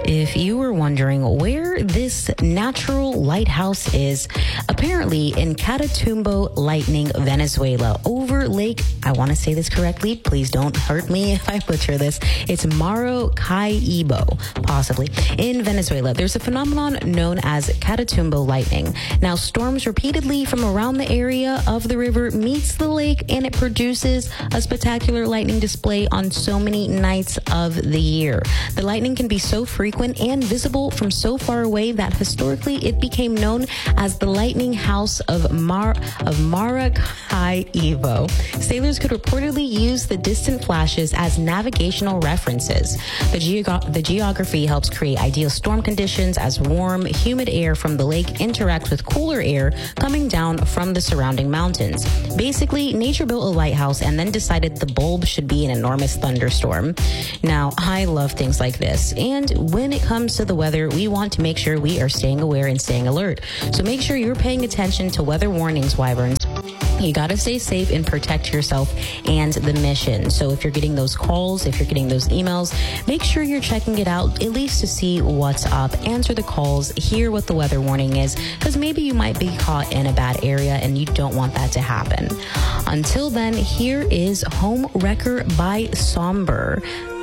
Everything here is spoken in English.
If you were wondering where this natural lighthouse is, apparently in Catatumbo Lightning, Venezuela, over Lake, I want to say this correctly, please don't hurt me if I butcher this, it's Maracaibo, possibly, in Venezuela. There's a phenomenon known as Catatumbo Lightning. Now, storms repeatedly from around the area of the river meets the lake, and it produces a spectacular lightning display on so many nights of the year. The lightning can be so frequent and visible from so far away that historically it became known as the lightning house of Maracaibo. Sailors could reportedly use the distant flashes as navigational references. The geography helps create ideal storm conditions as warm, humid air from the lake interacts with cooler air coming down from the surrounding mountains. Basically, nature built a lighthouse and then decided the bulb should be an enormous thunderstorm. Now, I love things like this. And when it comes to the weather, we want to make sure we are staying aware and staying alert. So make sure you're paying attention to weather warnings, Wyverns. You got to stay safe and protect yourself and the mission. So if you're getting those calls, if you're getting those emails, make sure you're checking it out at least to see what's up, answer the calls, hear what the weather warning is, because maybe you might be caught in a bad area and you don't want that to happen. Until then, here is Home Wrecker by Somber.